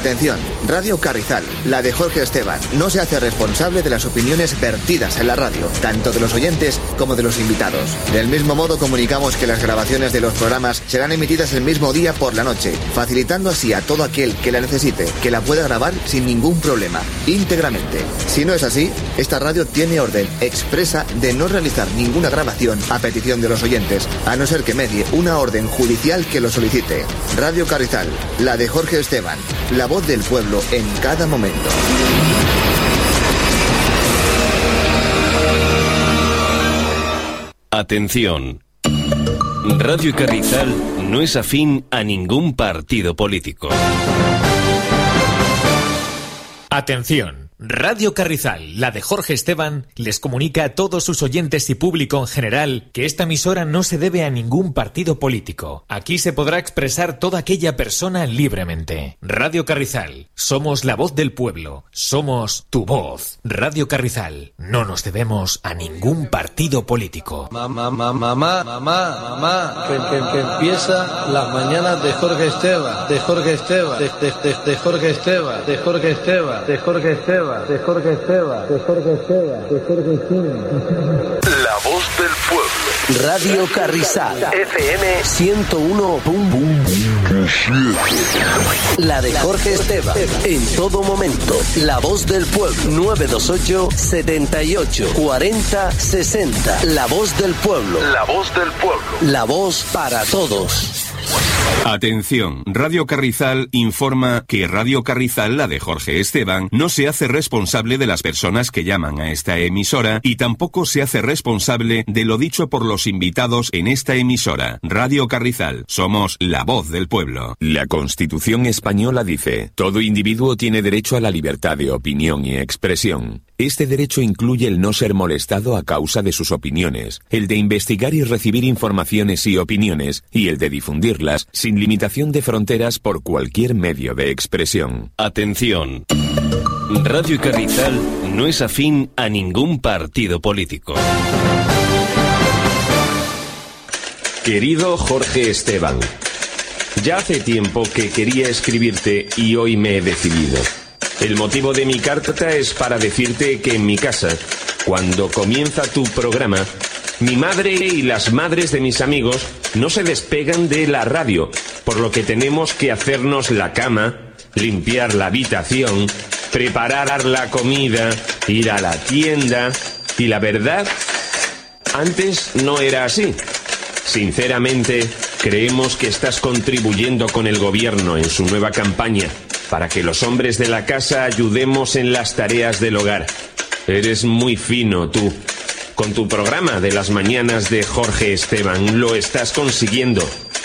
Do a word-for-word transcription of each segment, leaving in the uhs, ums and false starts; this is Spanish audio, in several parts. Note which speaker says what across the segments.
Speaker 1: Atención, Radio Carrizal, la de Jorge Esteban, no se hace responsable de las opiniones vertidas en la radio, tanto de los oyentes como de los invitados. Del mismo modo, comunicamos que las grabaciones de los programas serán emitidas el mismo día por la noche, facilitando así a todo aquel que la necesite, que la pueda grabar sin ningún problema, íntegramente. Si no es así, esta radio tiene orden expresa de no realizar ninguna grabación a petición de los oyentes, a no ser que medie una orden judicial que lo solicite. Radio Carrizal, la de Jorge Esteban, la voz del pueblo en cada momento.
Speaker 2: Atención. Radio Carrizal no es afín a ningún partido político.
Speaker 3: Atención. Radio Carrizal, la de Jorge Esteban, les comunica a todos sus oyentes y público en general que esta emisora no se debe a ningún partido político. Aquí se podrá expresar toda aquella persona libremente. Radio Carrizal, somos la voz del pueblo, somos tu voz. Radio Carrizal, no nos debemos a ningún partido político.
Speaker 4: Mamá, mamá, mamá, mamá, mamá, que, que, que empieza las mañanas de Jorge Esteban, de Jorge Esteban, de, de, de, de Jorge Esteban, de Jorge Esteban, de Jorge Esteban. De Jorge Esteban, de Jorge Esteban, de Jorge Esteban.
Speaker 5: La voz del pueblo.
Speaker 6: Radio Carrizal, F M ciento uno punto siete. La de Jorge Esteban, en todo momento. La voz del pueblo, nueve dos ocho, setenta y ocho, cuarenta, sesenta. La voz del pueblo.
Speaker 5: La voz del pueblo.
Speaker 6: La voz para todos.
Speaker 2: Atención, Radio Carrizal informa que Radio Carrizal, la de Jorge Esteban, no se hace responsable de las personas que llaman a esta emisora y tampoco se hace responsable de lo dicho por los invitados en esta emisora. Radio Carrizal, somos la voz del pueblo.
Speaker 7: La Constitución española dice: todo individuo tiene derecho a la libertad de opinión y expresión. Este derecho incluye el no ser molestado a causa de sus opiniones, el de investigar y recibir informaciones y opiniones, y el de difundirlas sin limitación de fronteras por cualquier medio de expresión.
Speaker 2: Atención. Radio Carrizal no es afín a ningún partido político.
Speaker 8: Querido Jorge Esteban, ya hace tiempo que quería escribirte y hoy me he decidido. El motivo de mi carta es para decirte que en mi casa, cuando comienza tu programa, mi madre y las madres de mis amigos no se despegan de la radio, por lo que tenemos que hacernos la cama, limpiar la habitación, preparar la comida, ir a la tienda, y la verdad, antes no era así. Sinceramente, creemos que estás contribuyendo con el gobierno en su nueva campaña para que los hombres de la casa ayudemos en las tareas del hogar. Eres muy fino, tú. Con tu programa de las mañanas de Jorge Esteban lo estás consiguiendo.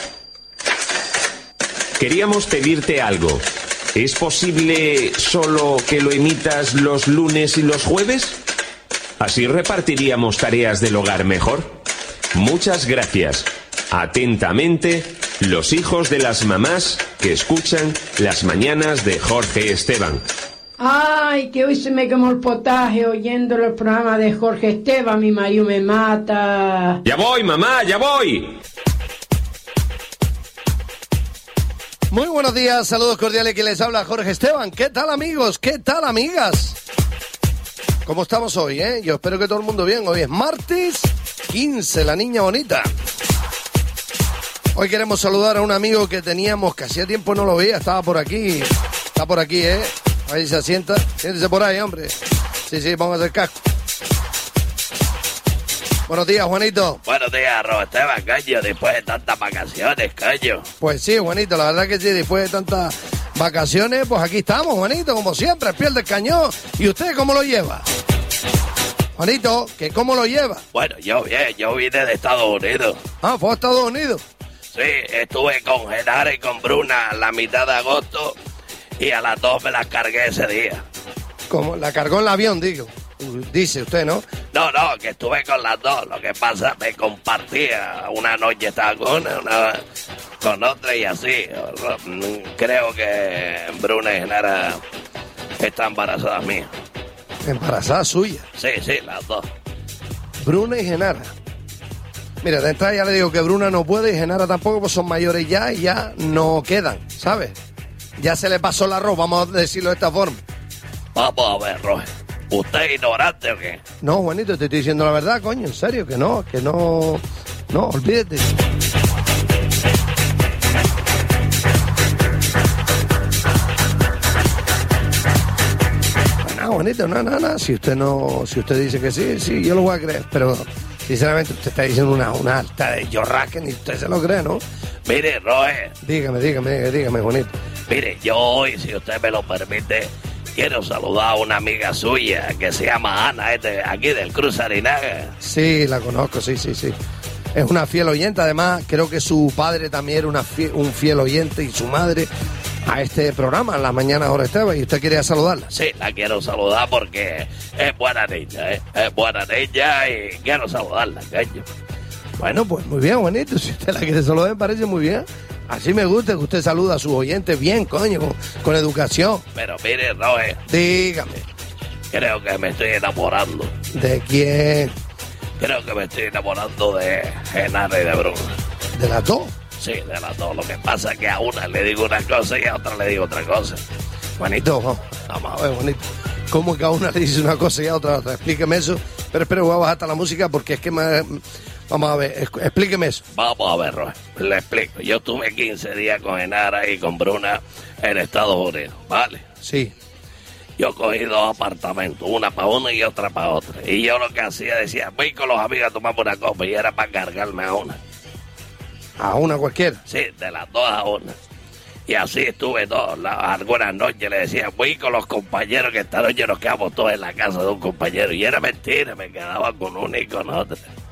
Speaker 8: Queríamos pedirte algo. ¿Es posible solo que lo emitas los lunes y los jueves? Así repartiríamos tareas del hogar mejor. Muchas gracias. Atentamente, los hijos de las mamás que escuchan las mañanas de Jorge Esteban.
Speaker 9: Ay, que hoy se me quemó el potaje oyendo el programa de Jorge Esteban, mi marido me mata.
Speaker 8: ¡Ya voy, mamá, ya voy!
Speaker 4: Muy buenos días, saludos cordiales, que les habla Jorge Esteban. ¿Qué tal, amigos? ¿Qué tal, amigas? ¿Cómo estamos hoy, eh? Yo espero que todo el mundo bien. Hoy es martes quince, la niña bonita. Hoy queremos saludar a un amigo que teníamos, que hacía tiempo no lo veía, estaba por aquí. Está por aquí, ¿eh? Ahí se asienta. Siéntese por ahí, hombre. Sí, sí, vamos a hacer casco. Buenos días, Juanito.
Speaker 10: Buenos días, Roberto Esteban, caño, después de tantas vacaciones, caño.
Speaker 4: Pues sí, Juanito, la verdad que sí, después de tantas vacaciones, pues aquí estamos, Juanito, como siempre, el pie del cañón. ¿Y usted cómo lo lleva? Juanito, ¿que cómo lo lleva?
Speaker 10: Bueno, yo bien, yo vine de Estados Unidos.
Speaker 4: Ah, ¿fue a Estados Unidos?
Speaker 10: Sí, estuve con Genaro y con Bruna la mitad de agosto y a las dos me las cargué ese día.
Speaker 4: ¿Cómo? ¿La cargó en el avión, digo? Dice usted, ¿no?
Speaker 10: No, no, que estuve con las dos. Lo que pasa, me compartía. Una noche estaba con una, una con otra y así. Creo que Bruna y Genara están embarazadas mías.
Speaker 4: ¿Embarazada suya?
Speaker 10: Sí, sí, las dos.
Speaker 4: Bruna y Genara. Mira, de entrada ya le digo que Bruna no puede y Genara tampoco, pues son mayores ya y ya no quedan, ¿sabes?
Speaker 11: ya se le pasó el arroz, vamos a decirlo de esta forma.
Speaker 10: Vamos a ver, Roger. ¿Usted es ignorante o qué?
Speaker 11: No, Juanito, te estoy diciendo la verdad, coño, en serio, que no, que no, no, olvídate. No, Juanito, no, no, no, si usted no, si usted dice que sí, sí, yo lo voy a creer, pero sinceramente usted está diciendo una, una alta de yorra que ni usted se lo cree, ¿no?
Speaker 10: Mire, Roger.
Speaker 11: Dígame, dígame, dígame, Juanito.
Speaker 10: Mire, yo hoy, si usted me lo permite, quiero saludar a una amiga suya que se llama Ana, este, aquí del Cruz Arinaga.
Speaker 11: Sí, la conozco, sí, sí, sí. Es una fiel oyente, además creo que su padre también era una fiel, un fiel oyente y su madre a este programa, en las mañanas Jorge Esteban, y usted quería saludarla.
Speaker 10: Sí, la quiero saludar porque es buena niña, ¿eh? Es buena niña y quiero saludarla, coño.
Speaker 11: Bueno, pues muy bien, Juanito, si usted la quiere saludar me parece muy bien. Así me gusta que usted saluda a sus oyentes bien, coño, con, con educación.
Speaker 10: Pero mire, Roger.
Speaker 11: Dígame.
Speaker 10: Creo que me estoy enamorando.
Speaker 11: ¿De quién?
Speaker 10: Creo que me estoy enamorando de Genara y de Bruna.
Speaker 11: ¿De las dos?
Speaker 10: Sí, de las dos. Lo que pasa es que a una le digo una cosa y a otra le digo otra cosa.
Speaker 11: Juanito, vamos, vamos a ver, Juanito. ¿Cómo que a una le dice una cosa y a otra otra? Explíqueme eso. Pero espero, voy a bajar hasta la música porque es que me... Vamos a ver, explíqueme eso.
Speaker 10: Vamos a ver, Roger, le explico. Yo estuve quince días con Genara y con Bruna en Estados Unidos, ¿vale?
Speaker 11: Sí.
Speaker 10: Yo cogí dos apartamentos, una para una y otra para otra. Y yo lo que hacía, decía, voy con los amigos a tomar una copa y era para cargarme a una.
Speaker 11: ¿A una cualquiera?
Speaker 10: Sí, de las dos a una. Y así estuve todas las, algunas noches le decía, voy con los compañeros que esta noche nos quedamos todos en la casa de un compañero. Y era mentira, me quedaba con uno y con otro.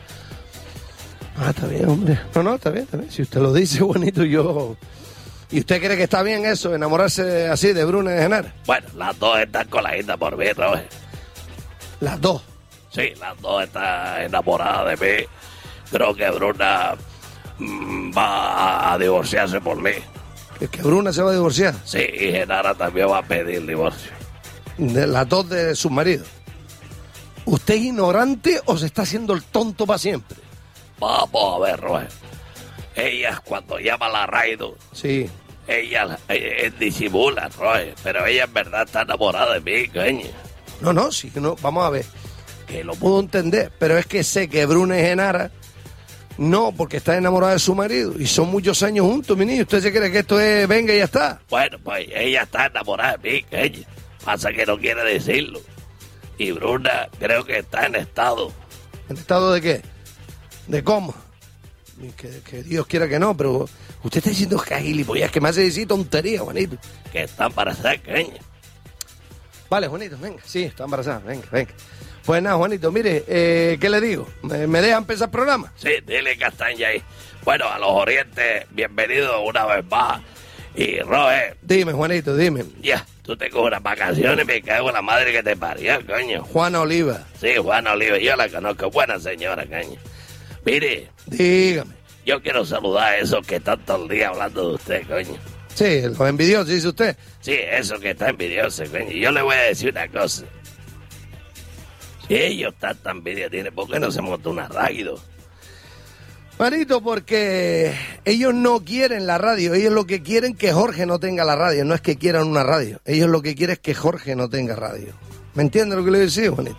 Speaker 11: Ah, está bien, hombre. No, no, está bien, está bien. Si usted lo dice, bonito, yo... ¿Y usted cree que está bien eso, enamorarse así de Bruna y de Genara?
Speaker 10: Bueno, las dos están coladitas por mí, Roger.
Speaker 11: ¿Las dos?
Speaker 10: Sí, las dos están enamoradas de mí. Creo que Bruna mmm, va a divorciarse por mí.
Speaker 11: ¿Que, que Bruna se va a divorciar?
Speaker 10: Sí, y Genara también va a pedir divorcio.
Speaker 11: ¿De las dos de sus maridos? ¿Usted es ignorante o se está haciendo el tonto para siempre?
Speaker 10: Vamos a ver, Roger. Ellas cuando llama a la radio,
Speaker 11: sí,
Speaker 10: ella eh, disimula, Roger, pero ella en verdad está enamorada de mí, coño.
Speaker 11: No, no, sí, no, vamos a ver, que lo puedo entender, pero es que sé que Bruna y Genara no, porque está enamorada de su marido y son muchos años juntos, mi niño. ¿Usted se cree que esto es venga y ya está?
Speaker 10: Bueno, pues ella está enamorada de mí, coño. Pasa que no quiere decirlo. Y Bruna creo que está en estado.
Speaker 11: ¿En estado de qué? ¿De cómo? Que, que Dios quiera que no, pero usted está diciendo que gilipollas, que me hace decir tontería, Juanito.
Speaker 10: Que está embarazada, coño.
Speaker 11: Vale, Juanito, venga, sí, está embarazada, venga, venga. Pues nada, Juanito, mire, eh, ¿qué le digo? ¿Me, me deja empezar el programa?
Speaker 10: Sí, dile que están ya ahí. Bueno, a los orientes, bienvenidos una vez más. Y Roger.
Speaker 11: Dime, Juanito, dime.
Speaker 10: Ya, tú te coges unas vacaciones y me cago en la madre que te parió, coño.
Speaker 11: Juana Oliva.
Speaker 10: Sí, Juana Oliva, yo la conozco, buena señora, coño. Mire.
Speaker 11: Dígame.
Speaker 10: Yo quiero saludar a esos que están todo el día hablando de usted, coño.
Speaker 11: Sí, los envidiosos, dice usted.
Speaker 10: Sí, eso que está envidioso, coño. Yo le voy a decir una cosa. Si ellos están tan envidiosos, ¿por qué no se montó una radio?
Speaker 11: Marito, porque ellos no quieren la radio. Ellos lo que quieren es que Jorge no tenga la radio. No es que quieran una radio. Ellos lo que quieren es que Jorge no tenga radio. ¿Me entiende lo que le decía, Juanito?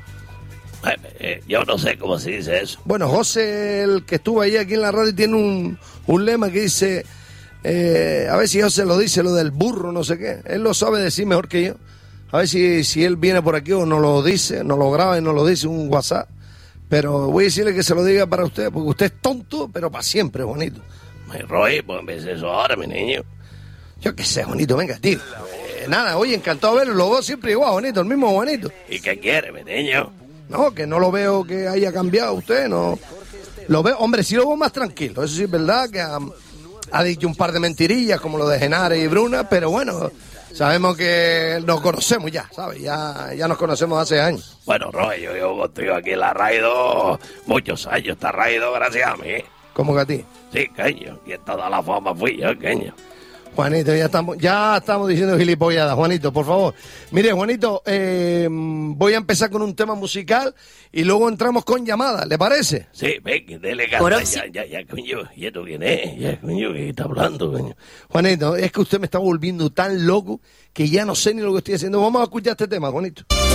Speaker 10: Eh, yo no sé cómo se dice eso.
Speaker 11: Bueno, José, el que estuvo ahí aquí en la radio, tiene un, un lema que dice, eh, a ver si José lo dice, lo del burro, no sé qué. Él lo sabe decir mejor que yo. A ver si, si él viene por aquí o nos lo dice, nos lo graba y nos lo dice un WhatsApp. Pero voy a decirle que se lo diga para usted, porque usted es tonto, pero para siempre, Juanito.
Speaker 10: Me Roy, pues me dice eso ahora, mi niño.
Speaker 11: Yo qué sé, Juanito, venga, tío. Eh, nada, oye, encantado de verlo, lo veo siempre igual, Juanito, el mismo Juanito.
Speaker 10: ¿Y qué quiere, mi niño?
Speaker 11: No, que no lo veo que haya cambiado usted, no. Lo veo, hombre, sí lo veo más tranquilo, eso sí es verdad, que ha, ha dicho un par de mentirillas como lo de Genara y Bruna, pero bueno, sabemos que nos conocemos ya, ¿sabes? Ya, ya nos conocemos hace años.
Speaker 10: Bueno, Roy, yo llevo contigo aquí en la radio muchos años, está radio gracias a mí.
Speaker 11: ¿Cómo que a ti?
Speaker 10: Sí, coño, y en toda la fama fui yo, coño.
Speaker 11: Juanito, ya estamos, ya estamos diciendo gilipolladas, Juanito, por favor. Mire, Juanito, eh, voy a empezar con un tema musical y luego entramos con llamadas, ¿le parece?
Speaker 10: Sí, ven, dele canta, ya, ya, ya, coño, ¿y esto quién es? Ya, coño, ¿qué está hablando, coño?
Speaker 11: Juanito, es que usted me está volviendo tan loco que ya no sé ni lo que estoy haciendo. Vamos a escuchar este tema, Juanito.